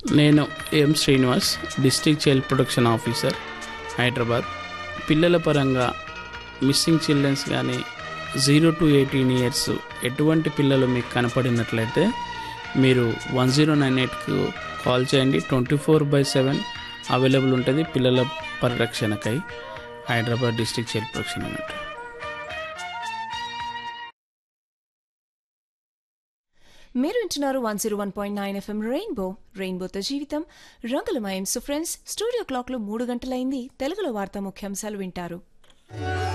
నేను ఎం Srinivas, district child protection officer, Hyderabad. పిల్లల పరంగా మిస్సింగ్ చిల్డ్రన్స్ కానీ 0 to 18 ఇయర్స్ ఎటువంటి పిల్లలు మీకు కనపడినట్లయితే మీరు 1098కు కాల్ చేయండి. 24/7 అవైలబుల్ ఉంటుంది పిల్లల పరిరక్షణకై. హైదరాబాద్ డిస్ట్రిక్ట్ చైల్డ్ ప్రొటెక్షన్ అన్నట్టు. మీరు వింటున్నారు 101.9 FM రెయిన్బోతో జీవితం రంగులమయం. సో ఫ్రెండ్స్, స్టూడియో క్లాక్లో 3 గంటలైంది. తెలుగులో వార్తా ముఖ్యాంశాలు వింటారు.